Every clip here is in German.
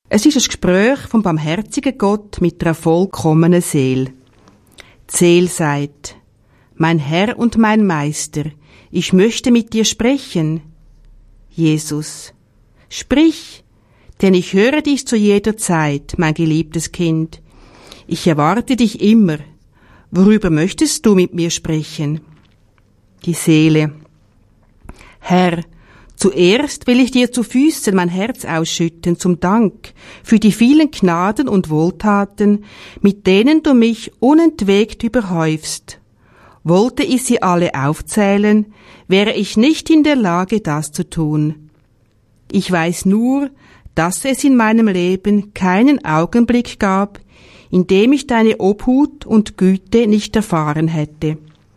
Es ist ein Gespräch vom barmherzigen Gott mit einer vollkommenen Seele. Die Seele sagt: Mein Herr und mein Meister, ich möchte mit dir sprechen. Jesus: Sprich, denn ich höre dich zu jeder Zeit, mein geliebtes Kind. Ich erwarte dich immer. Worüber möchtest du mit mir sprechen? Die Seele: Herr, zuerst will ich dir zu Füßen mein Herz ausschütten zum Dank für die vielen Gnaden und Wohltaten, mit denen du mich unentwegt überhäufst. Wollte ich sie alle aufzählen, wäre ich nicht in der Lage, das zu tun. Ich weiß nur, dass es in meinem Leben keinen Augenblick gab, in dem ich deine Obhut und Güte nicht erfahren hätte.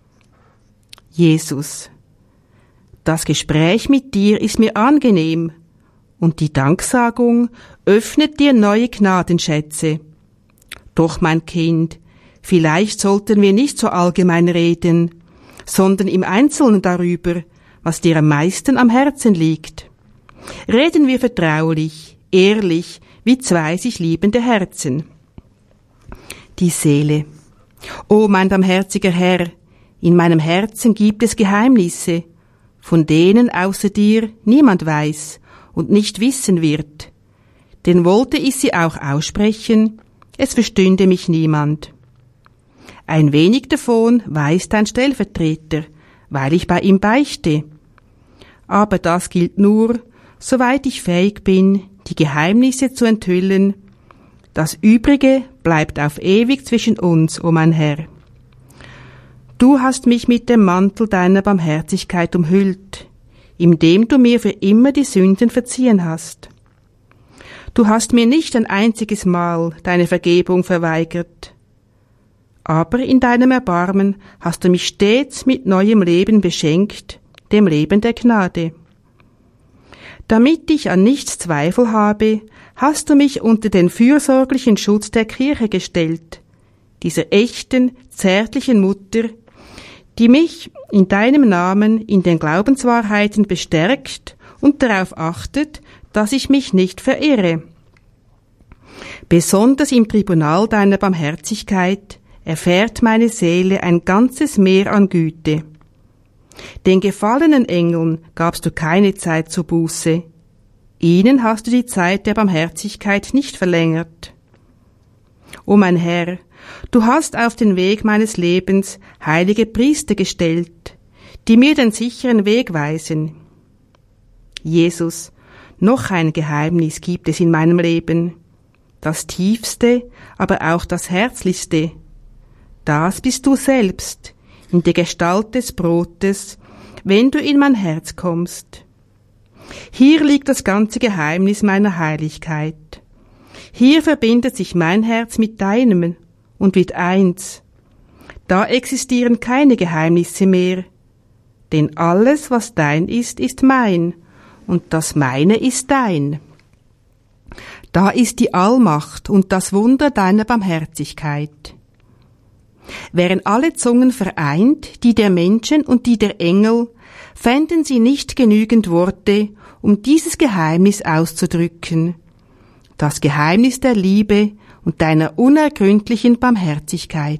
Jesus: Das Gespräch mit dir ist mir angenehm, und die Danksagung öffnet dir neue Gnadenschätze. Doch, mein Kind, vielleicht sollten wir nicht so allgemein reden, sondern im Einzelnen darüber, was dir am meisten am Herzen liegt. Reden wir vertraulich, ehrlich, wie zwei sich liebende Herzen. Die Seele: O mein barmherziger Herr, in meinem Herzen gibt es Geheimnisse, von denen außer dir niemand weiß und nicht wissen wird. Denn wollte ich sie auch aussprechen, es verstünde mich niemand. Ein wenig davon weiß dein Stellvertreter, weil ich bei ihm beichte. Aber das gilt nur, soweit ich fähig bin, die Geheimnisse zu enthüllen. Das Übrige bleibt auf ewig zwischen uns, o mein Herr. Du hast mich mit dem Mantel deiner Barmherzigkeit umhüllt, indem du mir für immer die Sünden verziehen hast. Du hast mir nicht ein einziges Mal deine Vergebung verweigert, aber in deinem Erbarmen hast du mich stets mit neuem Leben beschenkt, dem Leben der Gnade. Damit ich an nichts Zweifel habe, hast du mich unter den fürsorglichen Schutz der Kirche gestellt, dieser echten, zärtlichen Mutter, die mich in deinem Namen in den Glaubenswahrheiten bestärkt und darauf achtet, dass ich mich nicht verirre. Besonders im Tribunal deiner Barmherzigkeit erfährt meine Seele ein ganzes Meer an Güte. Den gefallenen Engeln gabst du keine Zeit zur Buße. Ihnen hast du die Zeit der Barmherzigkeit nicht verlängert. O mein Herr, du hast auf den Weg meines Lebens heilige Priester gestellt, die mir den sicheren Weg weisen. Jesus, noch ein Geheimnis gibt es in meinem Leben, das tiefste, aber auch das herzlichste. Das bist du selbst, in der Gestalt des Brotes, wenn du in mein Herz kommst. Hier liegt das ganze Geheimnis meiner Heiligkeit. Hier verbindet sich mein Herz mit deinem und wird eins. Da existieren keine Geheimnisse mehr, denn alles, was dein ist, ist mein, und das meine ist dein. Da ist die Allmacht und das Wunder deiner Barmherzigkeit. Wären alle Zungen vereint, die der Menschen und die der Engel, fänden sie nicht genügend Worte, um dieses Geheimnis auszudrücken. Das Geheimnis der Liebe und deiner unergründlichen Barmherzigkeit.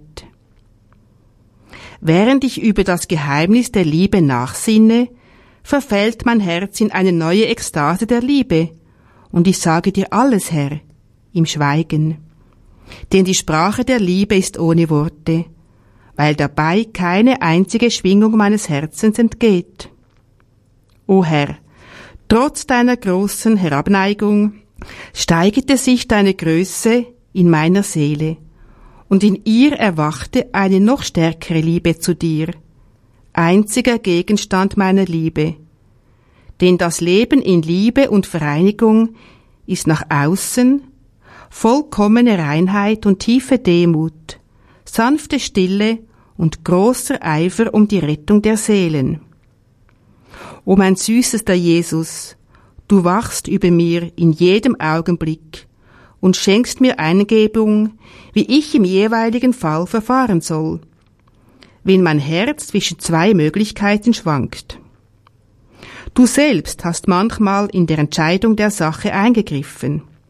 Während ich über das Geheimnis der Liebe nachsinne, verfällt mein Herz in eine neue Ekstase der Liebe, und ich sage dir alles, Herr, im Schweigen. Denn die Sprache der Liebe ist ohne Worte, weil dabei keine einzige Schwingung meines Herzens entgeht. O Herr, trotz deiner großen Herabneigung steigerte sich deine Größe in meiner Seele, und in ihr erwachte eine noch stärkere Liebe zu dir, einziger Gegenstand meiner Liebe. Denn das Leben in Liebe und Vereinigung ist nach außen vollkommene Reinheit und tiefe Demut, sanfte Stille und großer Eifer um die Rettung der Seelen. O mein süßester Jesus, du wachst über mir in jedem Augenblick und schenkst mir Eingebung, wie ich im jeweiligen Fall verfahren soll, wenn mein Herz zwischen zwei Möglichkeiten schwankt. Du selbst hast manchmal in der Entscheidung der Sache eingegriffen.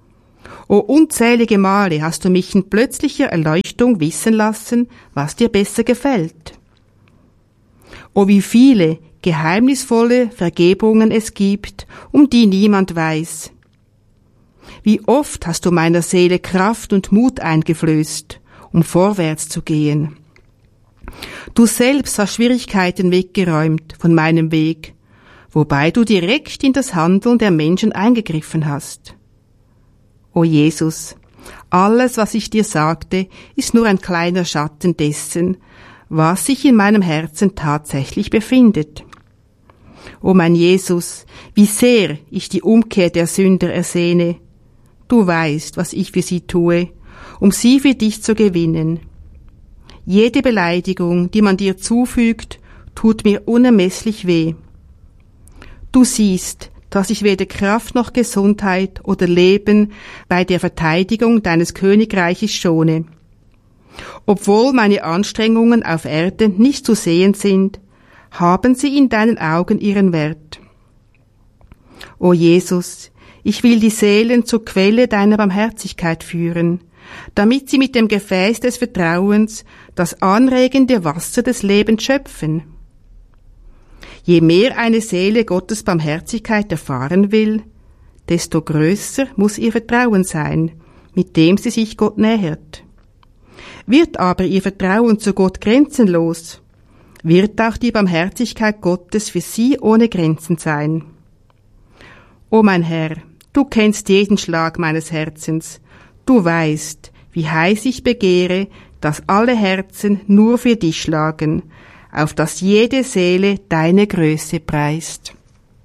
O unzählige Male hast du mich in plötzlicher Erleuchtung wissen lassen, was dir besser gefällt. O wie viele geheimnisvolle Vergebungen es gibt, um die niemand weiß. Wie oft hast du meiner Seele Kraft und Mut eingeflößt, um vorwärts zu gehen. Du selbst hast Schwierigkeiten weggeräumt von meinem Weg, wobei du direkt in das Handeln der Menschen eingegriffen hast. O Jesus, alles, was ich dir sagte, ist nur ein kleiner Schatten dessen, was sich in meinem Herzen tatsächlich befindet. O mein Jesus, wie sehr ich die Umkehr der Sünder ersehne. Du weißt, was ich für sie tue, um sie für dich zu gewinnen. Jede Beleidigung, die man dir zufügt, tut mir unermesslich weh. Du siehst, dass ich weder Kraft noch Gesundheit oder Leben bei der Verteidigung deines Königreiches schone. Obwohl meine Anstrengungen auf Erden nicht zu sehen sind, haben sie in deinen Augen ihren Wert. O Jesus, ich will die Seelen zur Quelle deiner Barmherzigkeit führen, damit sie mit dem Gefäß des Vertrauens das anregende Wasser des Lebens schöpfen. Je mehr eine Seele Gottes Barmherzigkeit erfahren will, desto größer muss ihr Vertrauen sein, mit dem sie sich Gott nähert. Wird aber ihr Vertrauen zu Gott grenzenlos, wird auch die Barmherzigkeit Gottes für sie ohne Grenzen sein. O mein Herr, du kennst jeden Schlag meines Herzens, du weißt, wie heiß ich begehre, dass alle Herzen nur für dich schlagen, auf dass jede Seele deine Größe preist.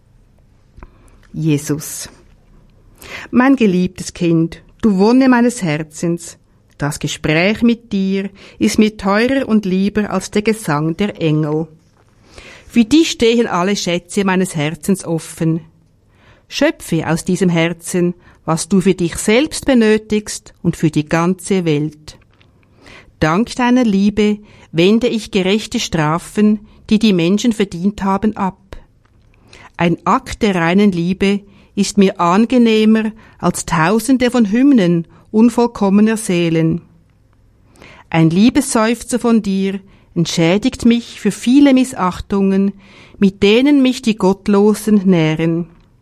Jesus. Mein geliebtes Kind, du Wonne meines Herzens, das Gespräch mit dir ist mir teurer und lieber als der Gesang der Engel. Für dich stehen alle Schätze meines Herzens offen. Schöpfe aus diesem Herzen, was du für dich selbst benötigst und für die ganze Welt. Dank deiner Liebe wende ich gerechte Strafen, die die Menschen verdient haben, ab. Ein Akt der reinen Liebe ist mir angenehmer als Tausende von Hymnen unvollkommener Seelen. Ein Liebesseufzer von dir entschädigt mich für viele Missachtungen, mit denen mich die Gottlosen nähren.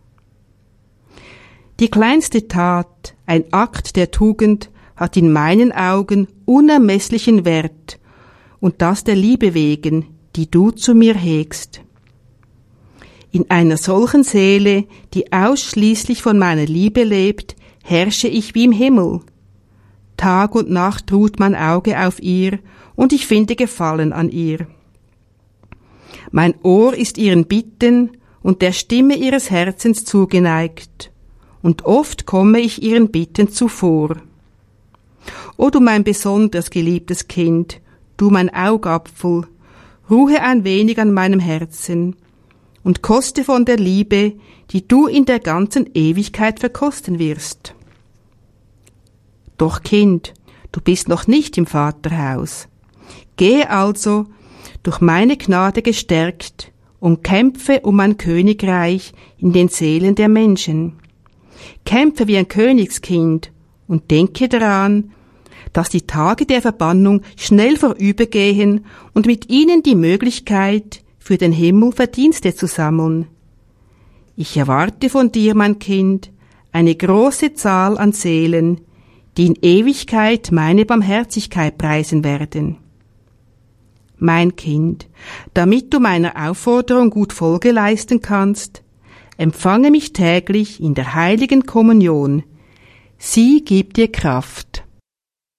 Die kleinste Tat, ein Akt der Tugend, hat in meinen Augen unermesslichen Wert, und das der Liebe wegen, die du zu mir hegst. In einer solchen Seele, die ausschließlich von meiner Liebe lebt, herrsche ich wie im Himmel. Tag und Nacht ruht mein Auge auf ihr, und ich finde Gefallen an ihr. Mein Ohr ist ihren Bitten und der Stimme ihres Herzens zugeneigt, und oft komme ich ihren Bitten zuvor. O du mein besonders geliebtes Kind, du mein Augapfel, ruhe ein wenig an meinem Herzen und koste von der Liebe, die du in der ganzen Ewigkeit verkosten wirst. Doch Kind, du bist noch nicht im Vaterhaus. Gehe also, durch meine Gnade gestärkt, und kämpfe um mein Königreich in den Seelen der Menschen. Kämpfe wie ein Königskind und denke daran, dass die Tage der Verbannung schnell vorübergehen und mit ihnen die Möglichkeit, für den Himmel Verdienste zu sammeln. Ich erwarte von dir, mein Kind, eine große Zahl an Seelen, die in Ewigkeit meine Barmherzigkeit preisen werden. Mein Kind, damit du meiner Aufforderung gut Folge leisten kannst, empfange mich täglich in der heiligen Kommunion. Sie gibt dir Kraft.